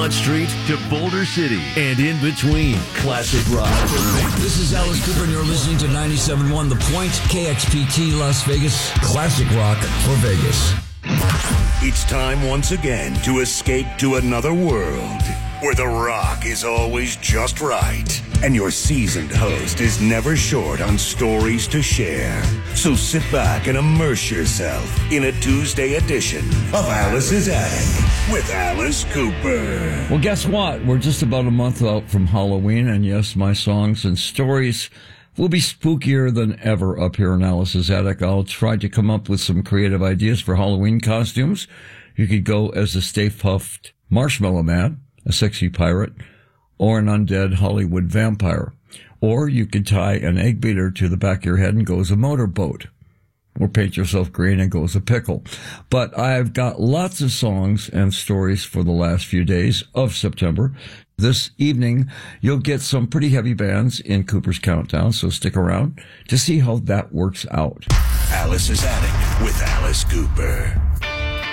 Walnut Street to Boulder City and in between. Classic rock. This is Alice Cooper, and you're listening to 97.1 The Point, KXPT Las Vegas. Classic rock for Vegas. It's time once again to escape to another world where the rock is always just right and your seasoned host is never short on stories to share. So sit back and immerse yourself in a Tuesday edition of Alice's Attic with Alice Cooper. Well, guess what? We're just about a month out from Halloween, and yes, my songs and stories will be spookier than ever up here in Alice's Attic. I'll try to come up with some creative ideas for Halloween costumes. You could go as a Stay Puft Marshmallow Man, a sexy pirate, or an undead Hollywood vampire. Or you could tie an egg beater to the back of your head and go as a motorboat. Or paint yourself green and go as a pickle. But I've got lots of songs and stories for the last few days of September. This evening, you'll get some pretty heavy bands in Cooper's Countdown, so stick around to see how that works out. Alice's Attic with Alice Cooper.